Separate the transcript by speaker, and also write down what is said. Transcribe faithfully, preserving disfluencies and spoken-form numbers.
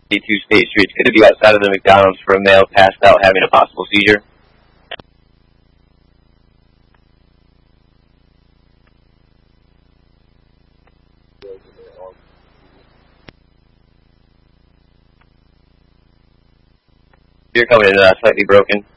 Speaker 1: two State Street. It's going to be outside of the McDonald's for a male passed out having a possible seizure. You're coming in uh, slightly broken.